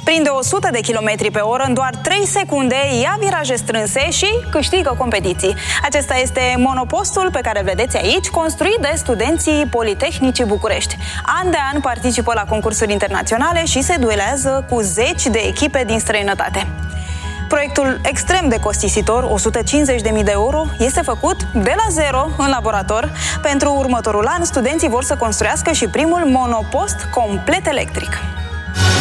Prinde 100 de km pe oră în doar 3 secunde, ia viraje strânse și câștigă competiții. Acesta este monopostul pe care vedeți aici, construit de studenții Politehnicii București. An de an participă la concursuri internaționale și se duelează cu zeci de echipe din străinătate. Proiectul extrem de costisitor, 150.000 de euro, este făcut de la zero în laborator. Pentru următorul an, studenții vor să construiască și primul monopost complet electric.